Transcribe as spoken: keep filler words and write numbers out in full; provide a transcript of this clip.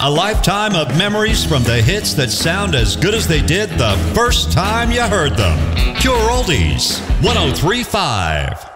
A lifetime of memories from the hits that sound as good as they did the first time you heard them. Pure Oldies, one oh three point five.